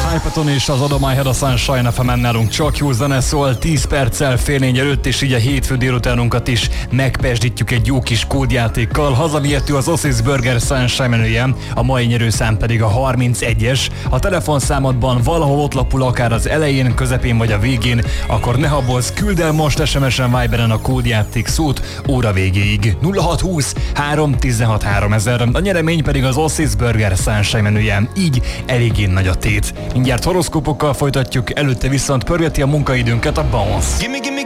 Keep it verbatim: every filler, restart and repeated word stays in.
Hypaton és az Adomájhead a Sunshine ef emen nálunk csak jó zene szól, tíz perccel fél négy előtt, és így a hétfő délutánunkat is megpesdítjük egy jó kis kódjátékkal. Hazavihető az Oasis Burger Sunshine menüje, a mai nyerőszám pedig a harmincegyes. A telefonszámodban valahol ott lapul, akár az elején, közepén vagy a végén, akkor ne habozz, küld el most es em es-en, Viberen a kódjáték szót óra végéig. nulla hat húsz három tizenhat háromezer. A nyeremény pedig az Oasis Burger Sunshine menüje, így eléggé nagy a tét. Mindjárt horoszkópokkal folytatjuk, előtte viszont pörgeti a munkaidőnket a Bounce.